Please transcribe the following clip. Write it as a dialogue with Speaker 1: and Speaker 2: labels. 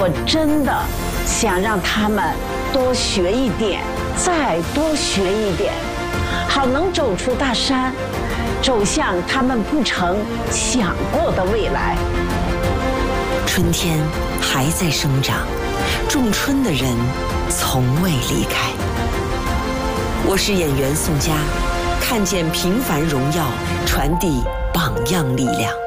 Speaker 1: 我真的想让他们多学一点，再多学一点，好能走出大山，走向他们不曾想过的未来。
Speaker 2: 春天还在生长，种春的人从未离开。我是演员宋佳，看见平凡荣耀，传递榜样力量。